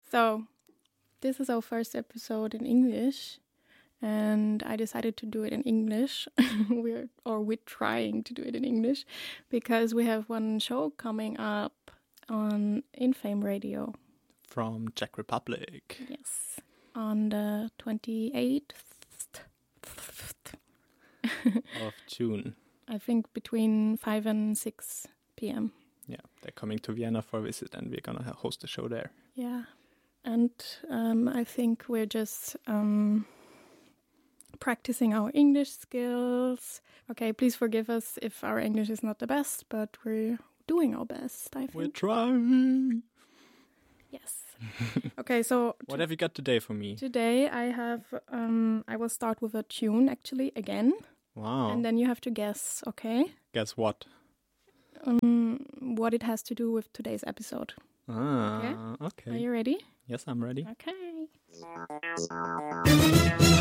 So, this is our first episode in English, and I decided to do it in English. We're trying to do it in English because we have one show coming up on Infame Radio. From Czech Republic. Yes, on the 28th of June. I think between 5 and 6 p.m. Yeah, they're coming to Vienna for a visit and we're going to host a show there. Yeah, and I think we're just practicing our English skills. Okay, please forgive us if our English is not the best, but we're doing our best, I think. We're trying. Yes. Okay, so... What have you got today for me? Today I have... I will start with a tune, actually, again. Wow. And then you have to guess, okay? Guess what? What it has to do with today's episode. Okay. Are you ready? Yes, I'm ready. Okay.